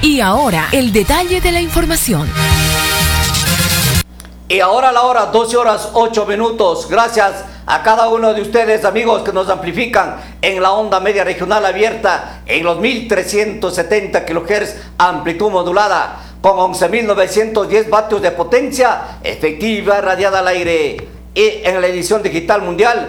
Y ahora, el detalle de la información. Y ahora la hora, 12 horas 8 minutos. Gracias a cada uno de ustedes, amigos, que nos amplifican en la onda media regional abierta en los 1370 kHz, amplitud modulada, con 11.910 vatios de potencia efectiva radiada al aire. Y en la edición digital mundial,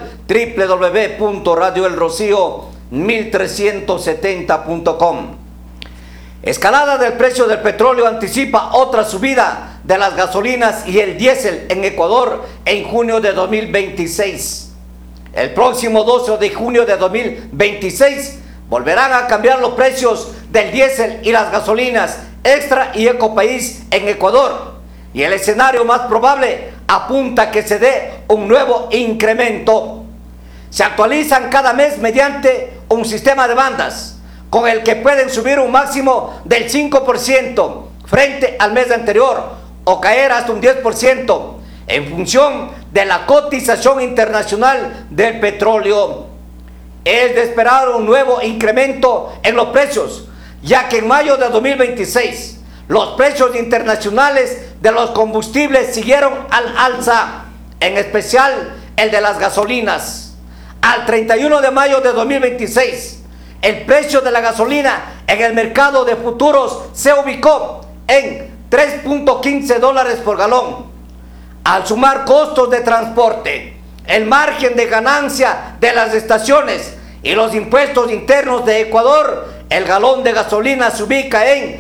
www.radioelrocío1370.com. Escalada del precio del petróleo anticipa otra subida de las gasolinas y el diésel en Ecuador en junio de 2026. El próximo 12 de junio de 2026 volverán a cambiar los precios del diésel y las gasolinas Extra y Ecopaís en Ecuador. Y el escenario más probable apunta a que se dé un nuevo incremento. Se actualizan cada mes mediante un sistema de bandas, con el que pueden subir un máximo del 5% frente al mes anterior o caer hasta un 10% en función de la cotización internacional del petróleo. Es de esperar un nuevo incremento en los precios, ya que en mayo de 2026 los precios internacionales de los combustibles siguieron al alza, en especial el de las gasolinas. Al 31 de mayo de 2026, el precio de la gasolina en el mercado de futuros se ubicó en $3.15 por galón. Al sumar costos de transporte, el margen de ganancia de las estaciones y los impuestos internos de Ecuador, el galón de gasolina se ubica en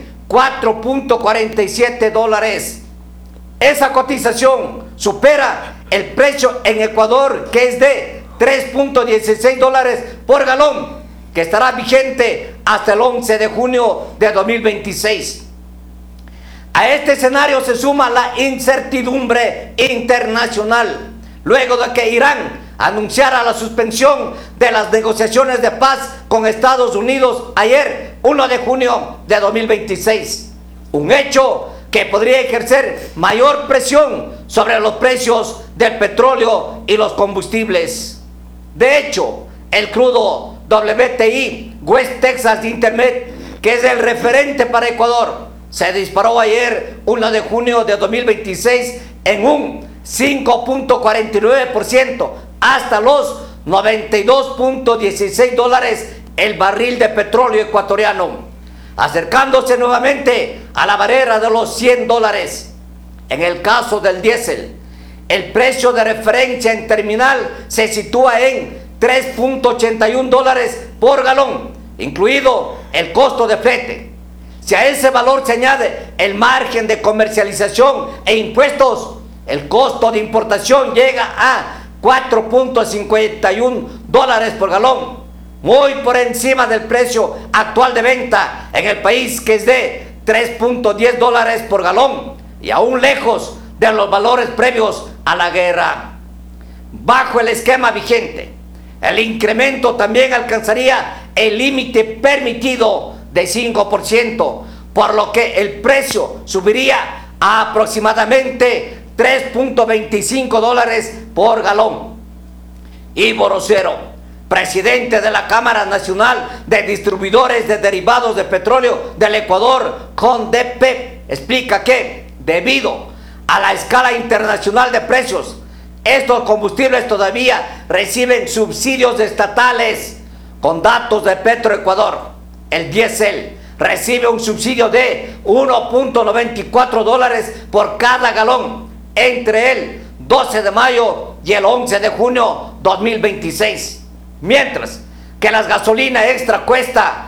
$4.47. Esa cotización supera el precio en Ecuador, que es de $3.16 por galón, que estará vigente hasta el 11 de junio de 2026. A este escenario se suma la incertidumbre internacional, luego de que Irán anunciara la suspensión de las negociaciones de paz con Estados Unidos ayer, 1 de junio de 2026. Un hecho que podría ejercer mayor presión sobre los precios del petróleo y los combustibles. De hecho, el crudo WTI West Texas Intermediate, que es el referente para Ecuador, se disparó ayer, 1 de junio de 2026, en un 5.49% hasta los $92.16 el barril de petróleo ecuatoriano, acercándose nuevamente a la barrera de los $100. En el caso del diésel, el precio de referencia en terminal se sitúa en $3.81 por galón, incluido el costo de flete. Si a ese valor se añade el margen de comercialización e impuestos, el costo de importación llega a $4.51 por galón, muy por encima del precio actual de venta en el país, que es de $3.10 por galón, y aún lejos de los valores previos a la guerra. Bajo el esquema vigente, el incremento también alcanzaría el límite permitido de 5%, por lo que el precio subiría a aproximadamente $3.25 por galón. Ivo Rosero, presidente de la Cámara Nacional de Distribuidores de Derivados de Petróleo del Ecuador, CONDEPE, explica que, debido a la escala internacional de precios, estos combustibles todavía reciben subsidios estatales. Con datos de Petroecuador, el diésel recibe un subsidio de $1.94 por cada galón entre el 12 de mayo y el 11 de junio 2026, mientras que la gasolina extra cuesta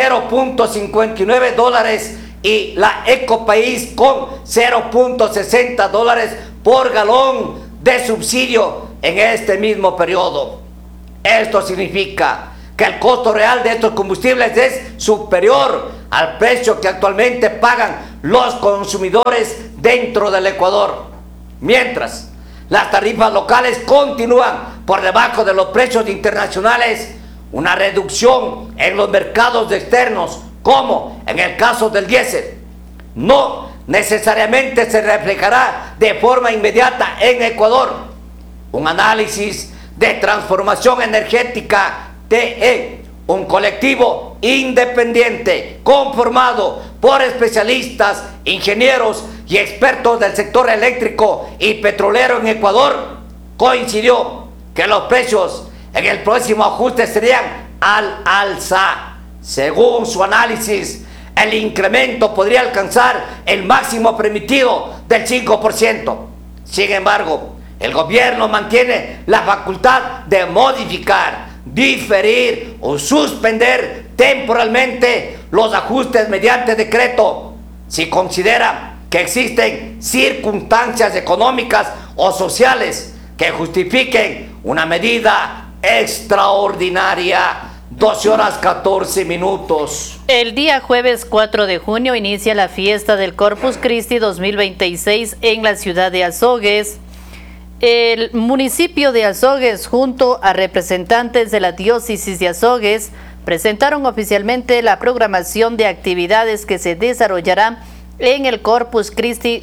$0.59 y la Ecopaís con $0.60 por galón de subsidio en este mismo periodo. Esto significa que el costo real de estos combustibles es superior al precio que actualmente pagan los consumidores dentro del Ecuador, mientras las tarifas locales continúan por debajo de los precios internacionales. Una reducción en los mercados externos, como en el caso del diésel, no necesariamente se reflejará de forma inmediata en Ecuador. Un análisis de transformación energética TE un colectivo independiente conformado por especialistas, ingenieros y expertos del sector eléctrico y petrolero en Ecuador, coincidió que los precios en el próximo ajuste serían al alza. Según su análisis, el incremento podría alcanzar el máximo permitido del 5%. Sin embargo, el gobierno mantiene la facultad de modificar, diferir o suspender temporalmente los ajustes mediante decreto si considera que existen circunstancias económicas o sociales que justifiquen una medida extraordinaria. 12 horas 14 minutos. El día jueves 4 de junio inicia la fiesta del Corpus Christi 2026 en la ciudad de Azogues. El municipio de Azogues, junto a representantes de la diócesis de Azogues, presentaron oficialmente la programación de actividades que se desarrollarán en el Corpus Christi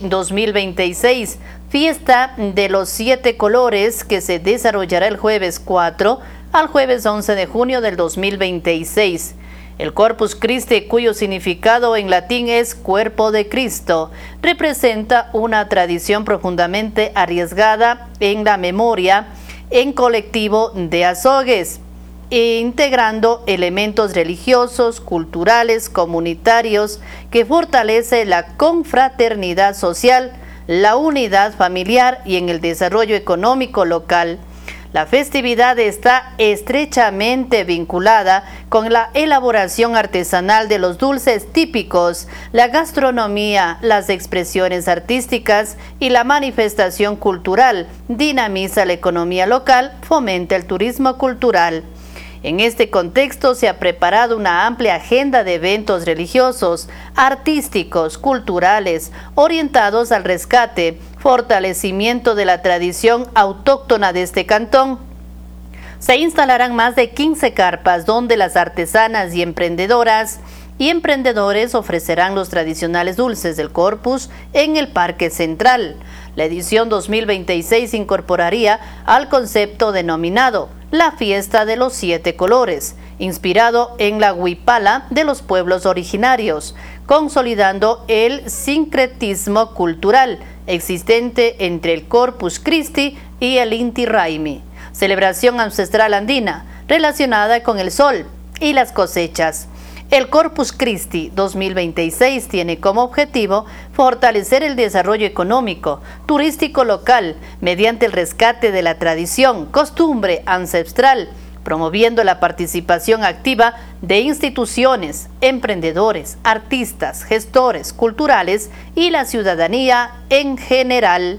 2026, fiesta de los 7 colores que se desarrollará el jueves 4 al jueves 11 de junio del 2026. El Corpus Christi, cuyo significado en latín es cuerpo de Cristo, representa una tradición profundamente arriesgada en la memoria en colectivo de Azogues, integrando elementos religiosos, culturales, comunitarios, que fortalece la confraternidad social, la unidad familiar y en el desarrollo económico local. La festividad está estrechamente vinculada con la elaboración artesanal de los dulces típicos, la gastronomía, las expresiones artísticas y la manifestación cultural. Dinamiza la economía local, fomenta el turismo cultural. En este contexto se ha preparado una amplia agenda de eventos religiosos, artísticos, culturales, orientados al rescate, fortalecimiento de la tradición autóctona de este cantón. Se instalarán más de 15 carpas donde las artesanas y emprendedoras y emprendedores ofrecerán los tradicionales dulces del Corpus en el Parque Central. La edición 2026 incorporaría al concepto denominado la Fiesta de los 7 Colores, inspirado en la huipala de los pueblos originarios, consolidando el sincretismo cultural existente entre el Corpus Christi y el Inti Raymi, celebración ancestral andina relacionada con el sol y las cosechas. El Corpus Christi 2026 tiene como objetivo fortalecer el desarrollo económico, turístico local, mediante el rescate de la tradición, costumbre ancestral, promoviendo la participación activa de instituciones, emprendedores, artistas, gestores culturales y la ciudadanía en general.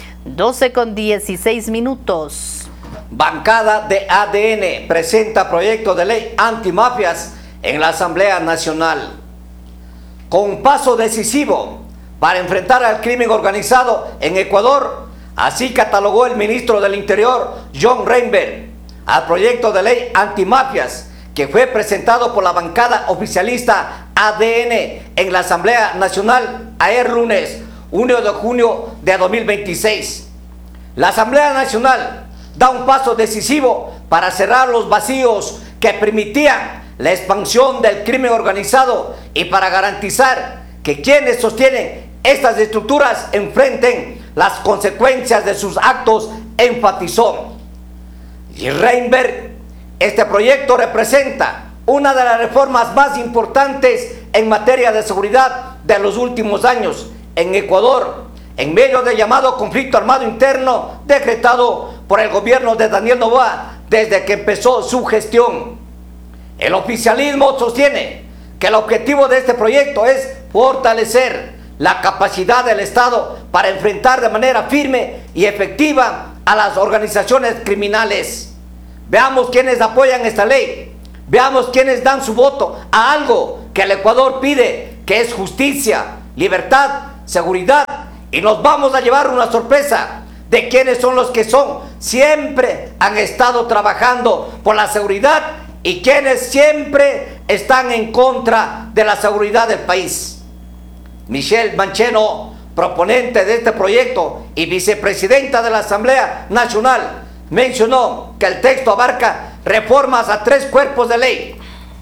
12:16 minutos. Bancada de ADN presenta proyecto de ley antimafias en la Asamblea Nacional. Con un paso decisivo para enfrentar al crimen organizado en Ecuador, así catalogó el ministro del Interior, John Reinberg, al proyecto de ley antimafias que fue presentado por la bancada oficialista ADN en la Asamblea Nacional ayer lunes 1 de junio de 2026. La Asamblea Nacional da un paso decisivo para cerrar los vacíos que permitían la expansión del crimen organizado y para garantizar que quienes sostienen estas estructuras enfrenten las consecuencias de sus actos, enfatizó. Y Reinberg, este proyecto representa una de las reformas más importantes en materia de seguridad de los últimos años en Ecuador, en medio del llamado conflicto armado interno decretado por el gobierno de Daniel Noboa desde que empezó su gestión. El oficialismo sostiene que el objetivo de este proyecto es fortalecer la capacidad del Estado para enfrentar de manera firme y efectiva a las organizaciones criminales. Veamos quiénes apoyan esta ley, veamos quiénes dan su voto a algo que el Ecuador pide, que es justicia, libertad, seguridad, y nos vamos a llevar una sorpresa de quiénes son los que siempre han estado trabajando por la seguridad y quienes siempre están en contra de la seguridad del país. Michelle Mancheno, proponente de este proyecto y vicepresidenta de la Asamblea Nacional, mencionó que el texto abarca reformas a 3 cuerpos de ley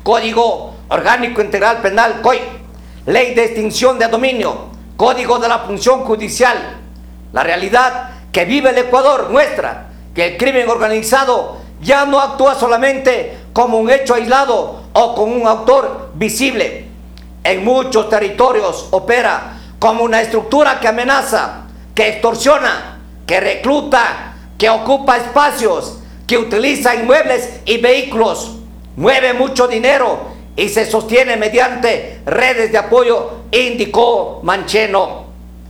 Código Orgánico Integral Penal, COI, Ley de Extinción de Dominio, Código de la Función Judicial. La realidad que vive el Ecuador muestra que el crimen organizado ya no actúa solamente como un hecho aislado o con un autor visible. En muchos territorios opera como una estructura que amenaza, que extorsiona, que recluta, que ocupa espacios, que utiliza inmuebles y vehículos, mueve mucho dinero y se sostiene mediante redes de apoyo, indicó Mancheno.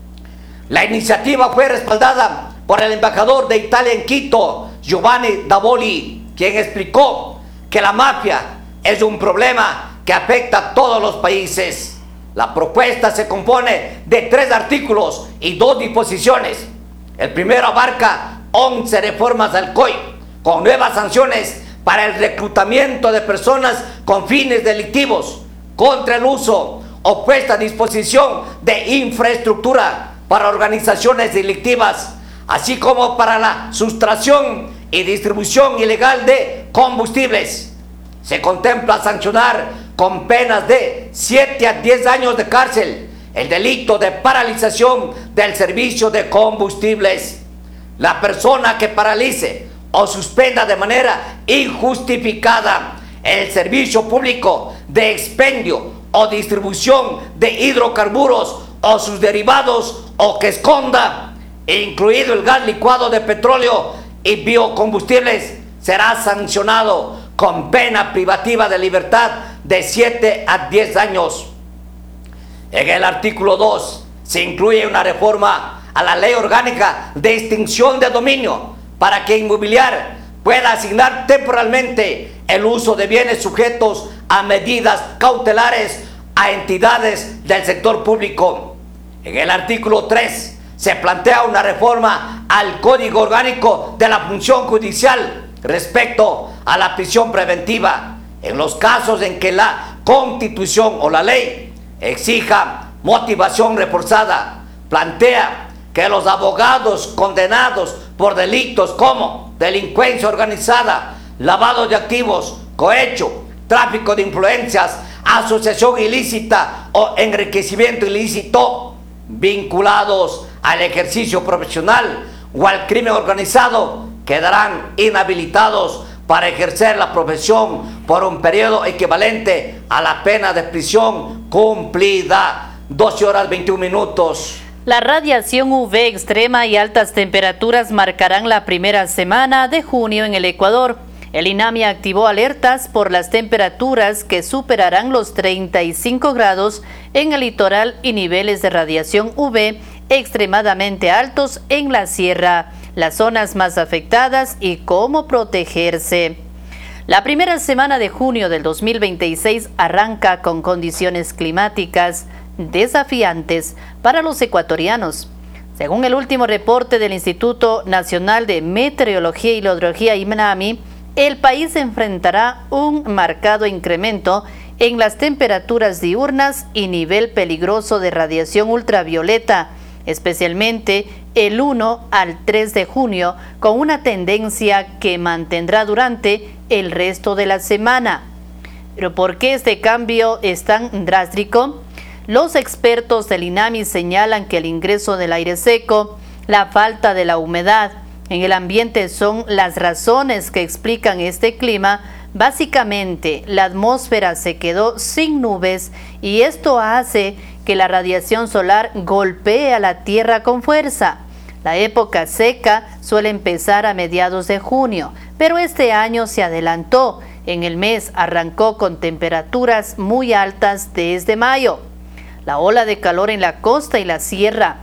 La iniciativa fue respaldada por el embajador de Italia en Quito, Giovanni Davoli, quien explicó que la mafia es un problema que afecta a todos los países. La propuesta se compone de 3 artículos y 2 disposiciones. El primero abarca 11 reformas al COI, con nuevas sanciones para el reclutamiento de personas con fines delictivos, contra el uso o puesta a disposición de infraestructura para organizaciones delictivas, así como para la sustracción y distribución ilegal de combustibles. Se contempla sancionar con penas de 7 a 10 años de cárcel el delito de paralización del servicio de combustibles. La persona que paralice o suspenda de manera injustificada el servicio público de expendio o distribución de hidrocarburos o sus derivados, o que esconda, incluido el gas licuado de petróleo y biocombustibles, será sancionado con pena privativa de libertad de 7 a 10 años. En el artículo 2 se incluye una reforma a la Ley Orgánica de Extinción de Dominio para que Inmobiliar pueda asignar temporalmente el uso de bienes sujetos a medidas cautelares a entidades del sector público. En el artículo 3 se plantea una reforma al Código Orgánico de la Función Judicial respecto a la prisión preventiva en los casos en que la Constitución o la ley exija motivación reforzada. Plantea que los abogados condenados por delitos como delincuencia organizada, lavado de activos, cohecho, tráfico de influencias, asociación ilícita o enriquecimiento ilícito vinculados al ejercicio profesional o al crimen organizado quedarán inhabilitados para ejercer la profesión por un periodo equivalente a la pena de prisión cumplida. 12 horas 21 minutos. La radiación UV extrema y altas temperaturas marcarán la primera semana de junio en el Ecuador. El INAMI activó alertas por las temperaturas que superarán los 35 grados en el litoral y niveles de radiación UV extremadamente altos en la sierra, las zonas más afectadas y cómo protegerse. La primera semana de junio del 2026 arranca con condiciones climáticas desafiantes para los ecuatorianos. Según el último reporte del Instituto Nacional de Meteorología y Hidrología INAMI, el país enfrentará un marcado incremento en las temperaturas diurnas y nivel peligroso de radiación ultravioleta, especialmente el 1 al 3 de junio, con una tendencia que mantendrá durante el resto de la semana. ¿Pero por qué este cambio es tan drástico? Los expertos del INAMI señalan que el ingreso del aire seco, la falta de la humedad en el ambiente son las razones que explican este clima. Básicamente, la atmósfera se quedó sin nubes y esto hace que la radiación solar golpee a la Tierra con fuerza. La época seca suele empezar a mediados de junio, pero este año se adelantó. En el mes arrancó con temperaturas muy altas desde mayo. La ola de calor en la costa y la sierra.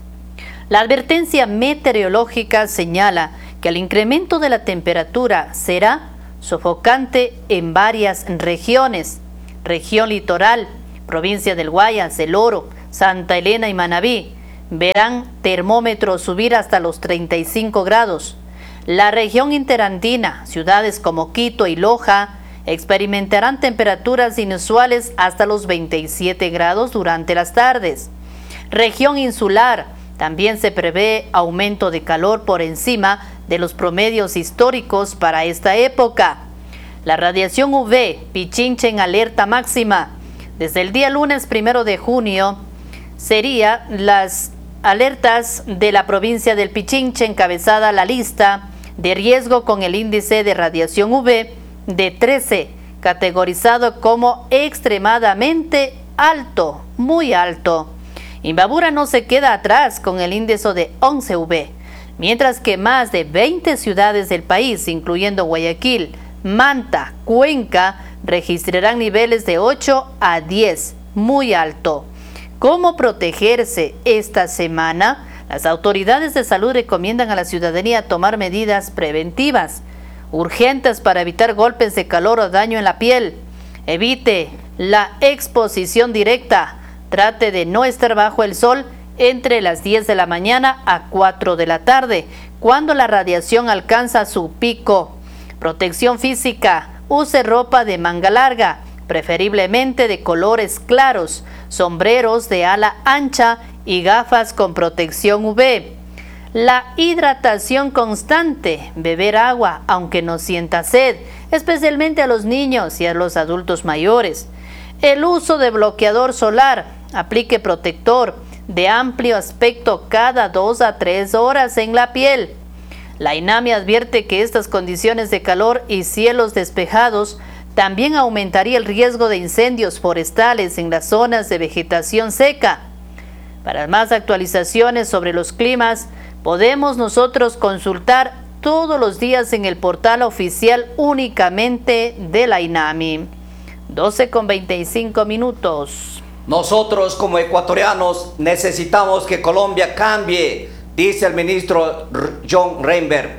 La advertencia meteorológica señala que el incremento de la temperatura será sofocante en varias regiones. Región litoral, provincia del Guayas, El Oro, Santa Elena y Manabí, verán termómetros subir hasta los 35 grados. La región interandina, ciudades como Quito y Loja, experimentarán temperaturas inusuales hasta los 27 grados durante las tardes. Región insular, también se prevé aumento de calor por encima de los promedios históricos para esta época. La radiación UV, Pichincha en alerta máxima. Desde el día lunes 1 de junio sería las alertas de la provincia del Pichincha encabezada la lista de riesgo con el índice de radiación UV de 13, categorizado como extremadamente alto, muy alto. Imbabura no se queda atrás con el índice de 11 UV, mientras que más de 20 ciudades del país, incluyendo Guayaquil, Manta, Cuenca, registrarán niveles de 8 a 10, muy alto. ¿Cómo protegerse esta semana? Las autoridades de salud recomiendan a la ciudadanía tomar medidas preventivas, urgentes para evitar golpes de calor o daño en la piel. Evite la exposición directa. Trate de no estar bajo el sol entre las 10 de la mañana a 4 de la tarde, cuando la radiación alcanza su pico. Protección física. Use ropa de manga larga, preferiblemente de colores claros, sombreros de ala ancha y gafas con protección UV. La hidratación constante, beber agua aunque no sienta sed, especialmente a los niños y a los adultos mayores. El uso de bloqueador solar, aplique protector de amplio aspecto cada 2 a 3 horas en la piel. La INAMI advierte que estas condiciones de calor y cielos despejados también aumentaría el riesgo de incendios forestales en las zonas de vegetación seca. Para más actualizaciones sobre los climas, podemos nosotros consultar todos los días en el portal oficial únicamente de la INAMI. 12:25. Nosotros como ecuatorianos necesitamos que Colombia cambie, dice el ministro John Reinberg.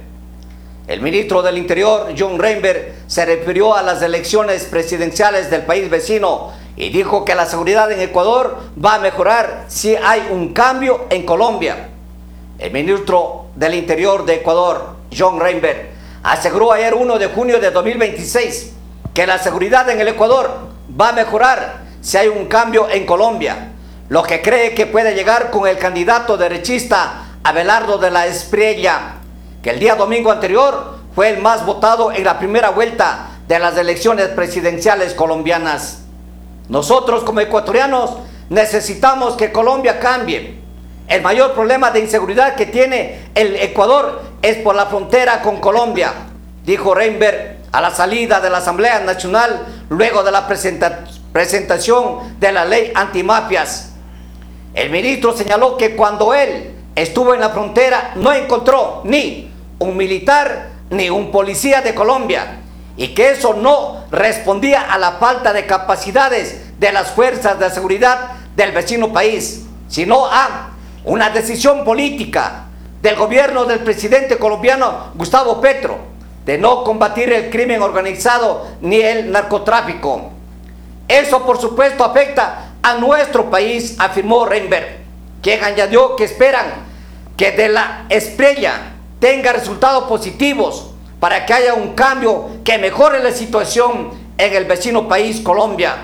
El ministro del Interior, John Reinberg, se refirió a las elecciones presidenciales del país vecino y dijo que la seguridad en Ecuador va a mejorar si hay un cambio en Colombia. El ministro del Interior de Ecuador, John Reinberg, aseguró ayer 1 de junio de 2026 que la seguridad en el Ecuador va a mejorar si hay un cambio en Colombia, lo que cree que puede llegar con el candidato derechista Abelardo de la Espriella, que el día domingo anterior fue el más votado en la primera vuelta de las elecciones presidenciales colombianas. Nosotros como ecuatorianos necesitamos que Colombia cambie. El mayor problema de inseguridad que tiene el Ecuador es por la frontera con Colombia, dijo Reinberg a la salida de la Asamblea Nacional luego de la presentación de la ley antimafias. El ministro señaló que cuando él estuvo en la frontera no encontró ni un militar ni un policía de Colombia y que eso no respondía a la falta de capacidades de las fuerzas de seguridad del vecino país, sino a una decisión política del gobierno del presidente colombiano Gustavo Petro de no combatir el crimen organizado ni el narcotráfico. Eso por supuesto afecta a nuestro país, afirmó Reinberg, quien añadió que esperan que de la Espriella tenga resultados positivos para que haya un cambio que mejore la situación en el vecino país Colombia,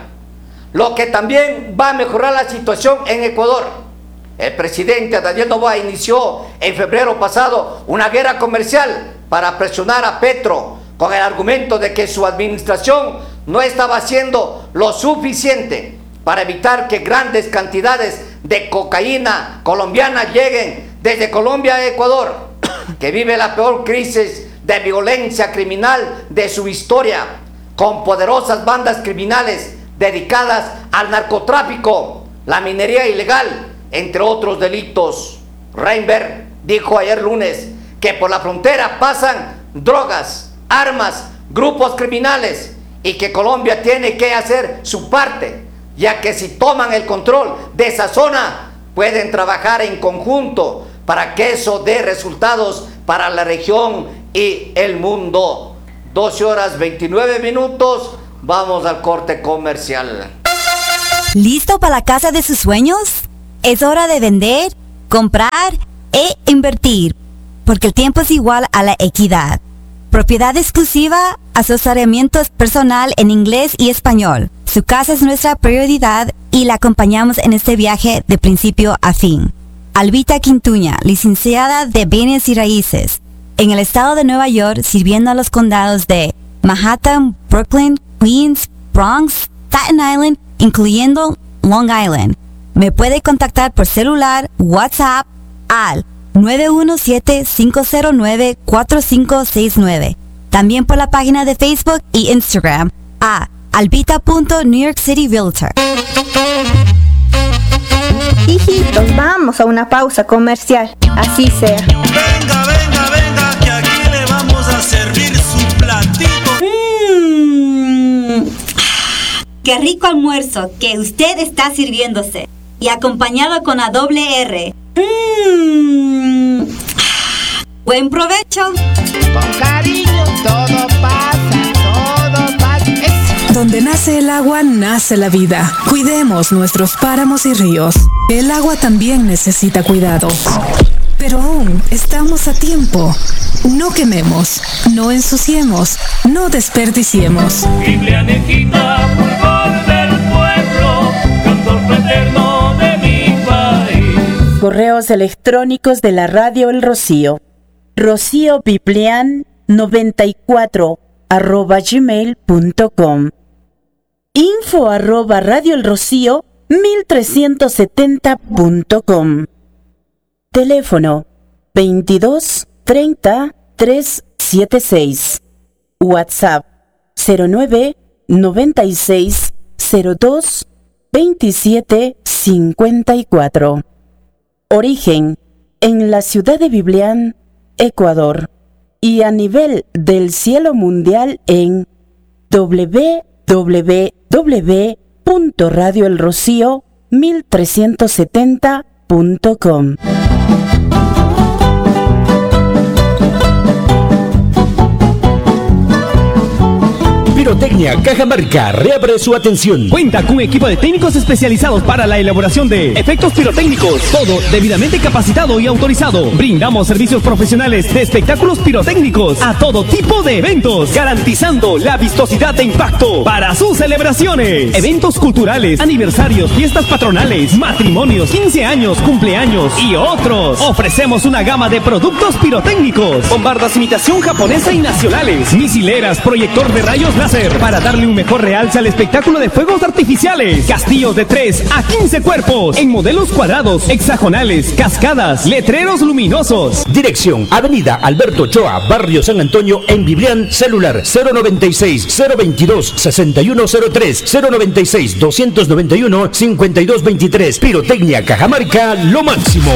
lo que también va a mejorar la situación en Ecuador. El presidente Daniel Noboa inició en febrero pasado una guerra comercial para presionar a Petro con el argumento de que su administración no estaba haciendo lo suficiente para evitar que grandes cantidades de cocaína colombiana lleguen desde Colombia a Ecuador, que vive la peor crisis de violencia criminal de su historia, con poderosas bandas criminales dedicadas al narcotráfico, la minería ilegal, entre otros delitos. Reinberg dijo ayer lunes que por la frontera pasan drogas, armas, grupos criminales y que Colombia tiene que hacer su parte, ya que si toman el control de esa zona, pueden trabajar en conjunto para que eso dé resultados para la región y el mundo. 12:29. Vamos al corte comercial. ¿Listo para la casa de sus sueños? Es hora de vender, comprar e invertir, porque el tiempo es igual a la equidad. Propiedad exclusiva, asesoramiento personal en inglés y español. Su casa es nuestra prioridad y la acompañamos en este viaje de principio a fin. Albita Quintuña, licenciada de Bienes y Raíces, en el estado de Nueva York, sirviendo a los condados de Manhattan, Brooklyn, Queens, Bronx, Staten Island, incluyendo Long Island. Me puede contactar por celular, WhatsApp al 917-509-4569. También por la página de Facebook y Instagram a albita.newyorkcityrealtor. Hijitos, vamos a una pausa comercial. Así sea. Venga, venga, venga, que aquí le vamos a servir su platito. ¡Qué rico almuerzo que usted está sirviéndose! Y acompañado con la doble R. ¡Buen provecho! Con cariño, todo pasa. Donde nace el agua, nace la vida. Cuidemos nuestros páramos y ríos. El agua también necesita cuidado. Pero aún estamos a tiempo. No quememos, no ensuciemos, no desperdiciemos. Biblianejita, fulgor del pueblo, cantor fraterno de mi país. Correos electrónicos de la Radio El Rocío. rociobiblian94@gmail.com. info@radioelrocío1370.com. Teléfono 22 30 376. WhatsApp 09 96 02 27 54. Origen en la ciudad de Biblián, Ecuador, y a nivel del cielo mundial en www.radioelrocío1370.com. Pirotecnia Cajamarca reabre su atención. Cuenta con un equipo de técnicos especializados para la elaboración de efectos pirotécnicos. Todo debidamente capacitado y autorizado. Brindamos servicios profesionales de espectáculos pirotécnicos a todo tipo de eventos, garantizando la vistosidad de impacto para sus celebraciones. Eventos culturales, aniversarios, fiestas patronales, matrimonios, 15 años, cumpleaños y otros. Ofrecemos una gama de productos pirotécnicos, bombardas imitación japonesa y nacionales, misileras, proyector de rayos láser para darle un mejor realce al espectáculo de fuegos artificiales, castillos de 3 a 15 cuerpos en modelos cuadrados, hexagonales, cascadas, letreros luminosos. Dirección: Avenida Alberto Ochoa, Barrio San Antonio, en Biblián. Celular 096-022-6103, 096-291-5223. Pirotecnia Cajamarca, lo máximo.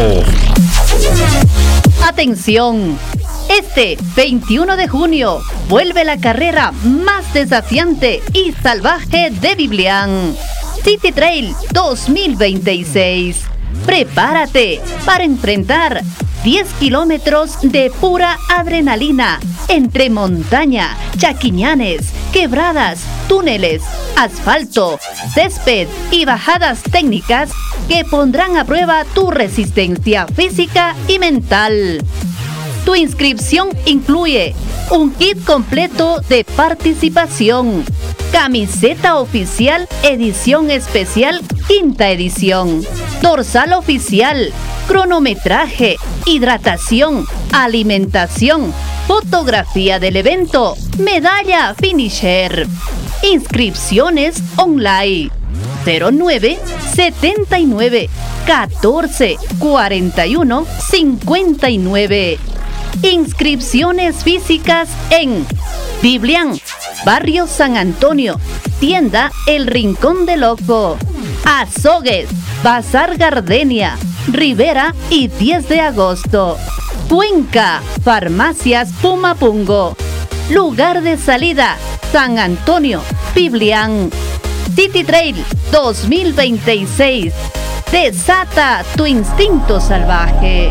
Atención, este 21 de junio vuelve la carrera más desafiante y salvaje de Biblián, City Trail 2026. Prepárate para enfrentar 10 kilómetros de pura adrenalina entre montaña, chaquiñanes, quebradas, túneles, asfalto, césped y bajadas técnicas que pondrán a prueba tu resistencia física y mental. Tu inscripción incluye un kit completo de participación, camiseta oficial edición especial 5ª edición, dorsal oficial, cronometraje, hidratación, alimentación, fotografía del evento, medalla finisher. Inscripciones online 09 79 14 41 59. Inscripciones físicas en Biblián, Barrio San Antonio, Tienda El Rincón del Ojo, Azogues, Bazar Gardenia, Rivera y 10 de agosto. Cuenca, Farmacias Pumapungo. Lugar de salida, San Antonio, Biblián. City Trail 2026. Desata tu instinto salvaje.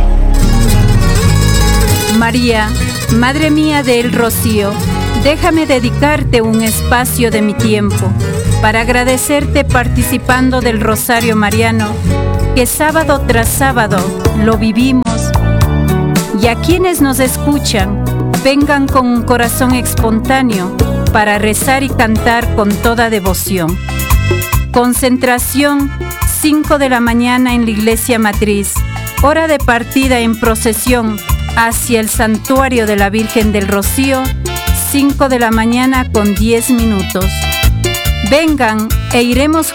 María, Madre mía del Rocío, déjame dedicarte un espacio de mi tiempo para agradecerte participando del Rosario Mariano, que sábado tras sábado lo vivimos, y a quienes nos escuchan, vengan con un corazón espontáneo para rezar y cantar con toda devoción. Concentración 5 de la mañana en la iglesia matriz, hora de partida en procesión hacia el santuario de la Virgen del Rocío, 5 de la mañana con 10 minutos. Vengan e iremos